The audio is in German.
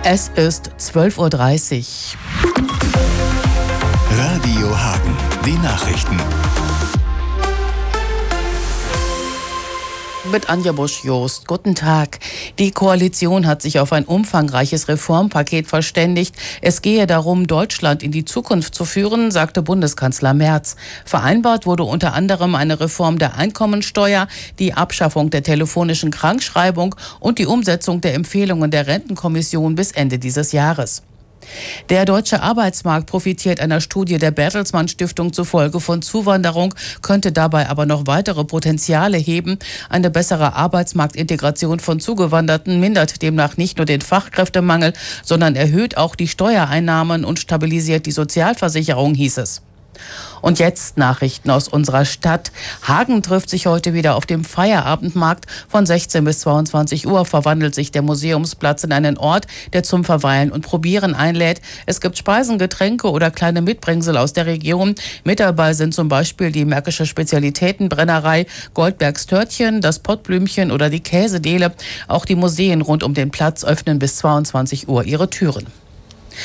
Es ist 12:30 Uhr. Radio Hagen, die Nachrichten. Mit Anja Busch-Jost. Guten Tag. Die Koalition hat sich auf ein umfangreiches Reformpaket verständigt. Es gehe darum, Deutschland in die Zukunft zu führen, sagte Bundeskanzler Merz. Vereinbart wurde unter anderem eine Reform der Einkommensteuer, die Abschaffung der telefonischen Krankschreibung und die Umsetzung der Empfehlungen der Rentenkommission bis Ende dieses Jahres. Der deutsche Arbeitsmarkt profitiert einer Studie der Bertelsmann Stiftung zufolge von Zuwanderung, könnte dabei aber noch weitere Potenziale heben. Eine bessere Arbeitsmarktintegration von Zugewanderten mindert demnach nicht nur den Fachkräftemangel, sondern erhöht auch die Steuereinnahmen und stabilisiert die Sozialversicherung, hieß es. Und jetzt Nachrichten aus unserer Stadt. Hagen trifft sich heute wieder auf dem Feierabendmarkt. Von 16 bis 22 Uhr verwandelt sich der Museumsplatz in einen Ort, der zum Verweilen und Probieren einlädt. Es gibt Speisen, Getränke oder kleine Mitbringsel aus der Region. Mit dabei sind zum Beispiel die Märkische Spezialitätenbrennerei, Goldbergs Törtchen, das Pottblümchen oder die Käsedele. Auch die Museen rund um den Platz öffnen bis 22 Uhr ihre Türen.